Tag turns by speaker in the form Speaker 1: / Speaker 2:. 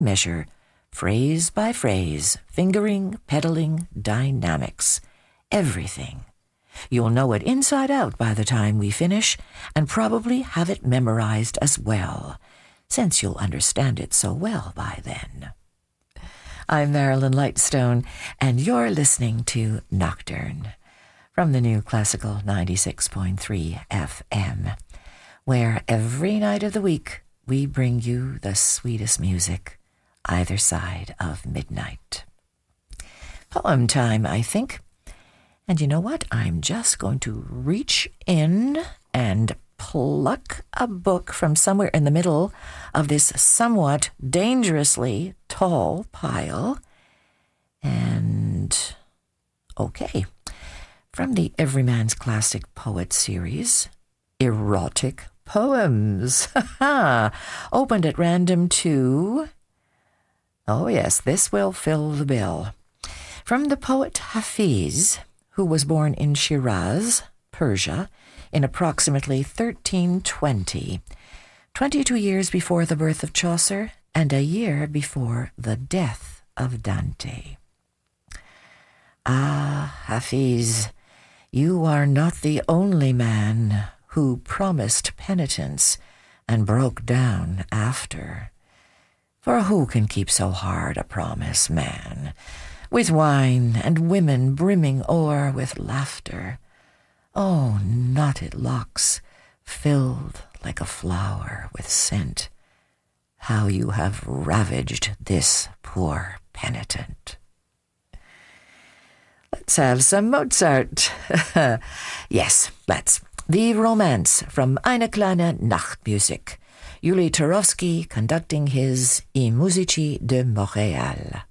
Speaker 1: measure, phrase by phrase, fingering, pedaling, dynamics, everything. You'll know it inside out by the time we finish, and probably have it memorized as well, since you'll understand it so well by then. I'm Marilyn Lightstone, and you're listening to Nocturne from the new Classical 96.3 FM, where every night of the week we bring you the sweetest music either side of midnight. Poem time, I think. And you know what? I'm just going to reach in and pluck a book from somewhere in the middle of this somewhat dangerously tall pile. And, okay, from the Everyman's Classic Poet series, Erotic Poems. Opened at random to... Oh yes, this will fill the bill. From the poet Hafiz, who was born in Shiraz, Persia, in approximately 1320, 22 years before the birth of Chaucer and a year before the death of Dante. Ah, Hafiz, you are not the only man who promised penitence and broke down after. For who can keep so hard a promise, man, with wine and women brimming o'er with laughter? Oh, knotted locks filled like a flower with scent, how you have ravaged this poor penitent. Let's have some Mozart. Yes, let's. The Romance from Eine kleine Nachtmusik. Yuli Turovsky conducting his I Musici de Montréal.